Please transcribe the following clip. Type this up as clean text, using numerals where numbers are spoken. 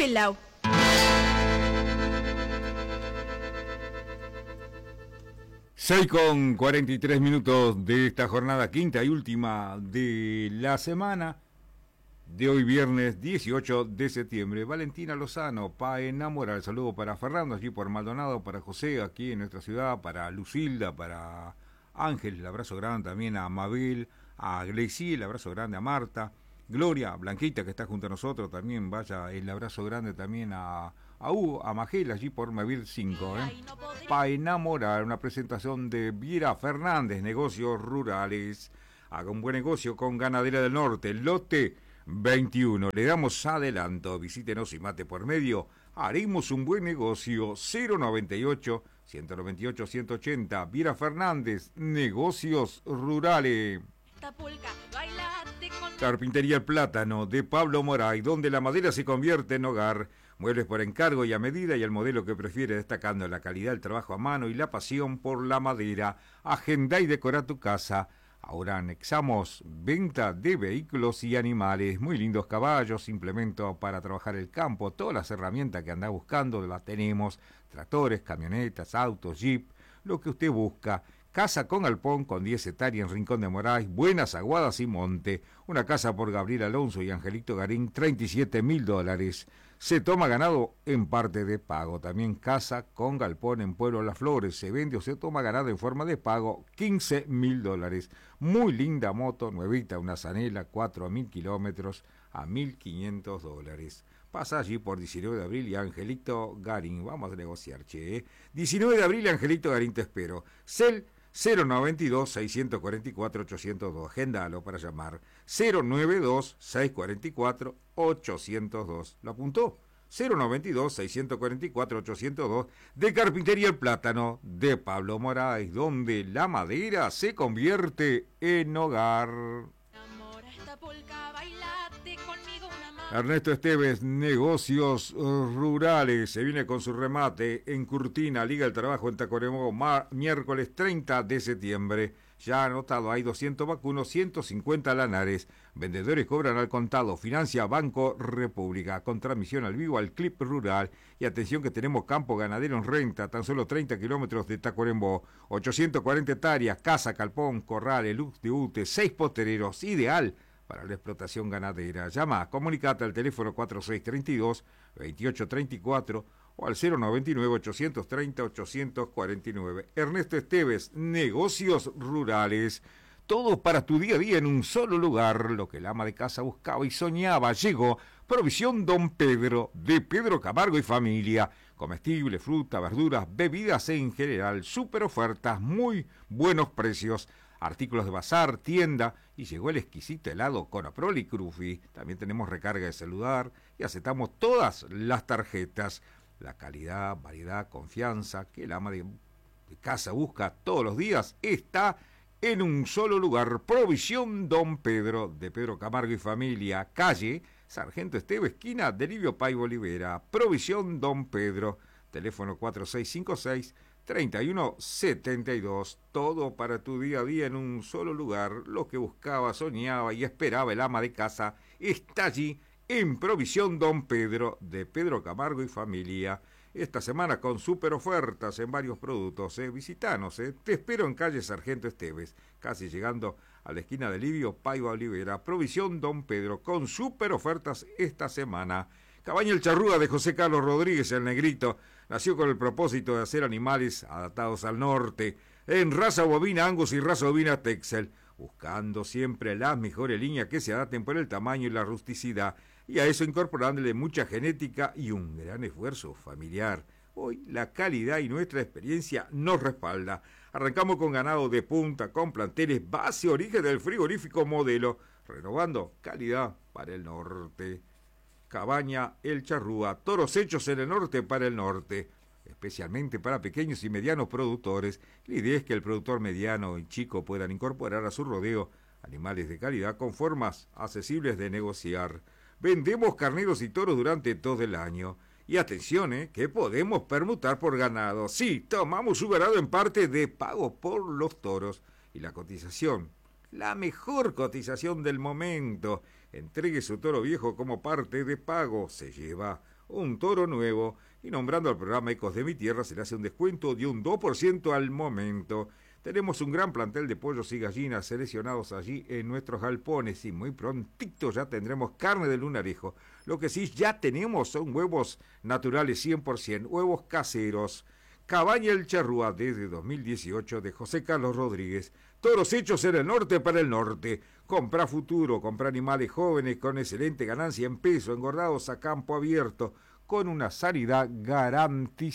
Hello. 6:43 de esta jornada quinta y última de la semana de hoy viernes 18 de septiembre. Valentina Lozano, pa' enamorar. El saludo para Fernando allí por Maldonado, para José aquí en nuestra ciudad, para Lucilda, para Ángel, el abrazo grande también a Mabel, a Gleicy, el abrazo grande a Marta, Gloria, Blanquita que está junto a nosotros también, vaya el abrazo grande también a Hugo, a Magel allí por Mavil 5, Pa' enamorar, una presentación de Viera Fernández, negocios rurales. Haga un buen negocio con Ganadera del Norte, lote 21. Le damos adelanto, visítenos y mate por medio. Haremos un buen negocio. 098-198-180. Viera Fernández, negocios rurales. Carpintería El Plátano de Pablo Moray, donde la madera se convierte en hogar. Muebles por encargo y a medida y el modelo que prefiere, destacando la calidad, el trabajo a mano y la pasión por la madera. Agenda y decora tu casa. Ahora anexamos venta de vehículos y animales, muy lindos caballos, implementos para trabajar el campo, todas las herramientas que anda buscando las tenemos, tractores, camionetas, autos, jeep, lo que usted busca. Casa con galpón con 10 hectáreas en Rincón de Moraes, buenas aguadas y monte. Una casa por Gabriel Alonso y Angelito Garín, $37.000. Se toma ganado en parte de pago. También casa con galpón en Pueblo Las Flores. Se vende o se toma ganado en forma de pago, $15.000. Muy linda moto, nuevita, una Zanela, 4.000 kilómetros a $1.500. Pasa allí por 19 de abril y Angelito Garín. Vamos a negociar, che. 19 de abril, Angelito Garín, te espero. Cel 092-644-802. Agéndalo para llamar. 092-644-802. ¿Lo apuntó? 092-644-802. De Carpintería El Plátano de Pablo Moraes, donde la madera se convierte en hogar. Ernesto Esteves, negocios rurales, se viene con su remate en Curtina, Liga del Trabajo en Tacuarembó, miércoles 30 de septiembre. Ya anotado, hay 200 vacunos, 150 lanares. Vendedores cobran al contado. Financia Banco República. Con transmisión al vivo al Clip Rural. Y atención que tenemos campo ganadero en renta, tan solo 30 kilómetros de Tacuarembó. 840 hectáreas, casa, calpón, corral, luz de ute, 6 postereros, ideal para la explotación ganadera. Llama, comunicate al teléfono 4632-2834 o al 099-830-849. Ernesto Esteves, negocios rurales. Todo para tu día a día en un solo lugar. Lo que el ama de casa buscaba y soñaba. Llegó Provisión Don Pedro, de Pedro Camargo y familia. Comestible, fruta, verduras, bebidas en general. Super ofertas, muy buenos precios. Artículos de bazar, tienda, y llegó el exquisito helado Conaprol y Crufi. También tenemos recarga de celular y aceptamos todas las tarjetas. La calidad, variedad, confianza que el ama de casa busca todos los días está en un solo lugar. Provisión Don Pedro, de Pedro Camargo y familia, calle Sargento Esteve, esquina de Livio Paiva Olivera. Provisión Don Pedro, teléfono 4656-3172. Todo para tu día a día en un solo lugar. Lo que buscaba, soñaba y esperaba el ama de casa está allí en Provisión Don Pedro, de Pedro Camargo y familia. Esta semana con super ofertas en varios productos. Visitanos, te espero en calle Sargento Esteves, casi llegando a la esquina de Livio Paiva Olivera. Provisión Don Pedro con super ofertas esta semana. Cabaña El Charrúa de José Carlos Rodríguez, el Negrito, nació con el propósito de hacer animales adaptados al norte, en raza bovina Angus y raza bovina Texel, buscando siempre las mejores líneas que se adapten por el tamaño y la rusticidad, y a eso incorporándole mucha genética y un gran esfuerzo familiar. Hoy la calidad y nuestra experiencia nos respalda. Arrancamos con ganado de punta, con planteles base origen del frigorífico Modelo, renovando calidad para el norte. Cabaña El Charrúa, toros hechos en el norte para el norte, especialmente para pequeños y medianos productores. La idea es que el productor mediano y chico puedan incorporar a su rodeo animales de calidad con formas accesibles de negociar. Vendemos carneros y toros durante todo el año. Y atención, que podemos permutar por ganado. Sí, tomamos su ganado en parte de pago por los toros. Y la cotización, la mejor cotización del momento. Entregue su toro viejo como parte de pago. Se lleva un toro nuevo, y nombrando al programa Ecos de mi Tierra se le hace un descuento de un 2% al momento. Tenemos un gran plantel de pollos y gallinas seleccionados allí en nuestros galpones y muy prontito ya tendremos carne de lunarejo. Lo que sí ya tenemos son huevos naturales 100%, huevos caseros. Cabaña El Charrúa desde 2018 de José Carlos Rodríguez. Toros hechos en el norte para el norte. Comprá futuro, comprá animales jóvenes con excelente ganancia en peso, engordados a campo abierto, con una sanidad garantizada.